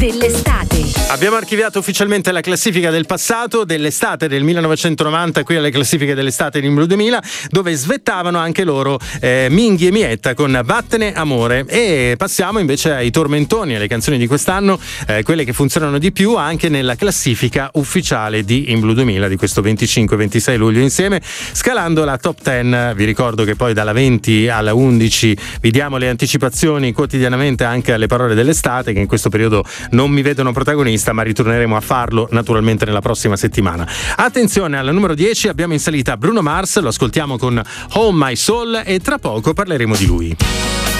dell'estate. Abbiamo archiviato ufficialmente la classifica del passato, dell'estate del 1990, qui alle classifiche dell'estate di Blue 2000, dove svettavano anche loro Minghi e Mietta con Vattene Amore. E passiamo invece ai tormentoni, alle canzoni di quest'anno, quelle che funzionano di più anche nella classifica ufficiale di In Blue 2000 di questo 25-26 luglio insieme, scalando la top 10. Vi ricordo che poi dalla 20 alla 11 vi diamo le anticipazioni quotidianamente anche alle parole dell'estate, che in questo periodo non mi vedono protagonista, ma ritorneremo a farlo naturalmente nella prossima settimana. Attenzione, al numero 10 abbiamo in salita Bruno Mars, lo ascoltiamo con Home My Soul e tra poco parleremo di lui.